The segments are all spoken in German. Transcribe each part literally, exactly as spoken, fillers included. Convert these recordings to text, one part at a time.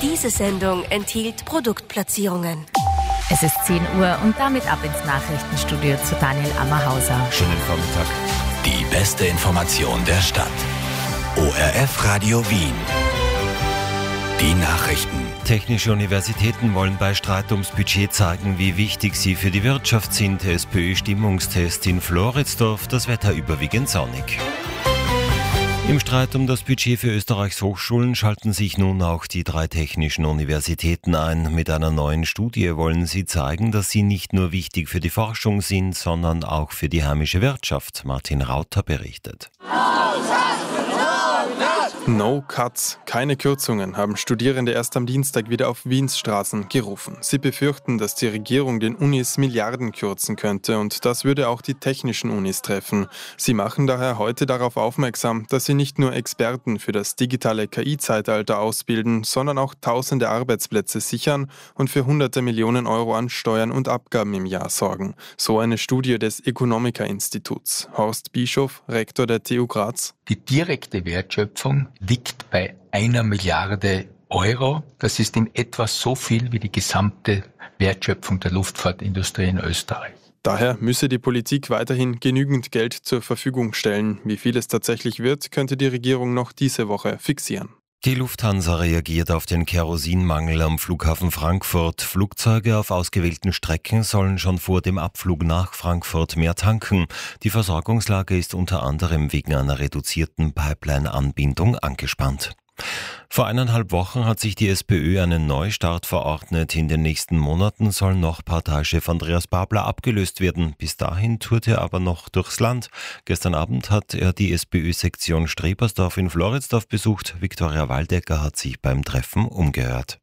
Diese Sendung enthielt Produktplatzierungen. Es ist zehn Uhr und damit ab ins Nachrichtenstudio zu Daniel Ammerhauser. Schönen Vormittag. Die beste Information der Stadt. O R F Radio Wien. Die Nachrichten. Technische Universitäten wollen bei Streit ums Budget zeigen, wie wichtig sie für die Wirtschaft sind. SPÖ-Stimmungstest in Floridsdorf, das Wetter überwiegend sonnig. Im Streit um das Budget für Österreichs Hochschulen schalten sich nun auch die drei technischen Universitäten ein. Mit einer neuen Studie wollen sie zeigen, dass sie nicht nur wichtig für die Forschung sind, sondern auch für die heimische Wirtschaft. Martin Rauter berichtet. No Cuts, keine Kürzungen, haben Studierende erst am Dienstag wieder auf Wiens Straßen gerufen. Sie befürchten, dass die Regierung den Unis Milliarden kürzen könnte und das würde auch die technischen Unis treffen. Sie machen daher heute darauf aufmerksam, dass sie nicht nur Experten für das digitale K I-Zeitalter ausbilden, sondern auch tausende Arbeitsplätze sichern und für hunderte Millionen Euro an Steuern und Abgaben im Jahr sorgen. So eine Studie des Economica-Instituts. Horst Bischof, Rektor der T U Graz. Die direkte Wertschöpfung liegt bei einer Milliarde Euro. Das ist in etwa so viel wie die gesamte Wertschöpfung der Luftfahrtindustrie in Österreich. Daher müsse die Politik weiterhin genügend Geld zur Verfügung stellen. Wie viel es tatsächlich wird, könnte die Regierung noch diese Woche fixieren. Die Lufthansa reagiert auf den Kerosinmangel am Flughafen Frankfurt. Flugzeuge auf ausgewählten Strecken sollen schon vor dem Abflug nach Frankfurt mehr tanken. Die Versorgungslage ist unter anderem wegen einer reduzierten Pipeline-Anbindung angespannt. Vor eineinhalb Wochen hat sich die SPÖ einen Neustart verordnet. In den nächsten Monaten soll noch Parteichef Andreas Babler abgelöst werden. Bis dahin tourt er aber noch durchs Land. Gestern Abend hat er die SPÖ-Sektion Strebersdorf in Floridsdorf besucht. Viktoria Waldecker hat sich beim Treffen umgehört.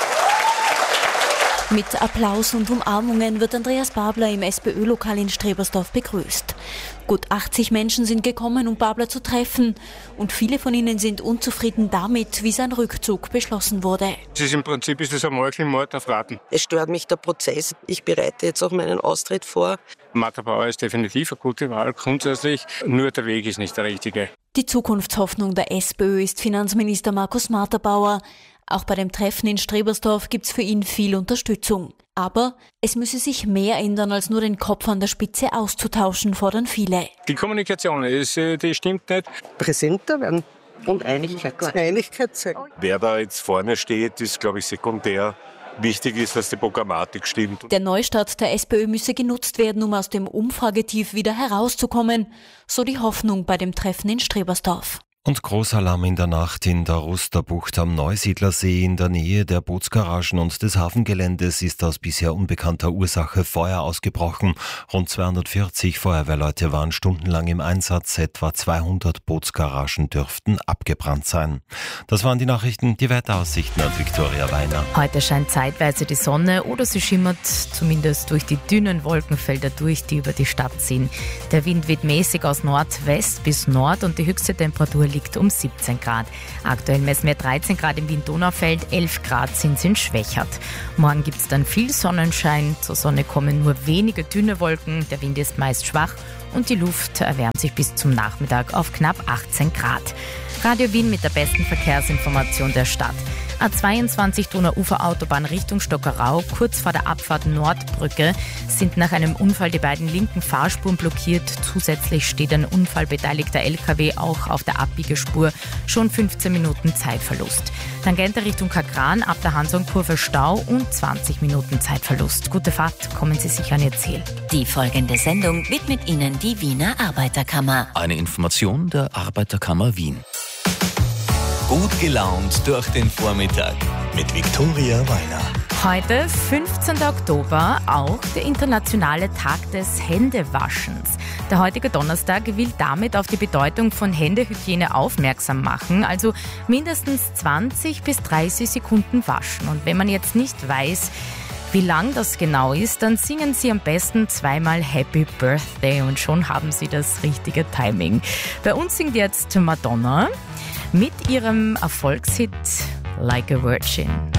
Mit Applaus und Umarmungen wird Andreas Babler im SPÖ-Lokal in Strebersdorf begrüßt. Gut achtzig Menschen sind gekommen, um Babler zu treffen. Und viele von ihnen sind unzufrieden damit, wie sein Rückzug beschlossen wurde. Es ist im Prinzip ist es ein Mord auf Raten. Es stört mich der Prozess. Ich bereite jetzt auch meinen Austritt vor. Martha Bauer ist definitiv eine gute Wahl, grundsätzlich. Nur der Weg ist nicht der richtige. Die Zukunftshoffnung der SPÖ ist Finanzminister Markus Martha-Bauer. Auch bei dem Treffen in Strebersdorf gibt es für ihn viel Unterstützung. Aber es müsse sich mehr ändern, als nur den Kopf an der Spitze auszutauschen, fordern viele. Die Kommunikation, ist, die stimmt nicht. Präsenter werden und Einigkeit, Einigkeit zeigen. Wer da jetzt vorne steht, ist, glaube ich, sekundär. Wichtig ist, dass die Programmatik stimmt. Der Neustart der SPÖ müsse genutzt werden, um aus dem Umfragetief wieder herauszukommen. So die Hoffnung bei dem Treffen in Strebersdorf. Und Großalarm in der Nacht in der Rusterbucht am Neusiedlersee in der Nähe der Bootsgaragen und des Hafengeländes ist aus bisher unbekannter Ursache Feuer ausgebrochen. Rund zweihundertvierzig Feuerwehrleute waren stundenlang im Einsatz. Etwa zweihundert Bootsgaragen dürften abgebrannt sein. Das waren die Nachrichten. Die Wetteraussichten an Viktoria Weiner. Heute scheint zeitweise die Sonne oder sie schimmert zumindest durch die dünnen Wolkenfelder durch, die über die Stadt ziehen. Der Wind weht mäßig aus Nordwest bis Nord und die höchste Temperatur liegt um siebzehn Grad. Aktuell messen wir dreizehn Grad im Wien-Donaufeld, elf Grad sind in Schwächert. Morgen gibt es dann viel Sonnenschein, zur Sonne kommen nur wenige dünne Wolken, der Wind ist meist schwach und die Luft erwärmt sich bis zum Nachmittag auf knapp achtzehn Grad. Radio Wien mit der besten Verkehrsinformation der Stadt. A zweiundzwanzig Donauuferautobahn Richtung Stockerau, kurz vor der Abfahrt Nordbrücke, sind nach einem Unfall die beiden linken Fahrspuren blockiert. Zusätzlich steht ein unfallbeteiligter L K W auch auf der Abbiegespur. Schon fünfzehn Minuten Zeitverlust. Tangente Richtung Kakran, ab der Hansonkurve Stau und zwanzig Minuten Zeitverlust. Gute Fahrt, kommen Sie sicher an Ihr Ziel. Die folgende Sendung widmet Ihnen die Wiener Arbeiterkammer. Eine Information der Arbeiterkammer Wien. Gut gelaunt durch den Vormittag mit Viktoria Weiner. Heute, fünfzehnten Oktober, auch der internationale Tag des Händewaschens. Der heutige Donnerstag will damit auf die Bedeutung von Händehygiene aufmerksam machen, also mindestens zwanzig bis dreißig Sekunden waschen. Und wenn man jetzt nicht weiß, wie lang das genau ist, dann singen Sie am besten zweimal Happy Birthday und schon haben Sie das richtige Timing. Bei uns singt jetzt Madonna mit ihrem Erfolgshit Like a Virgin.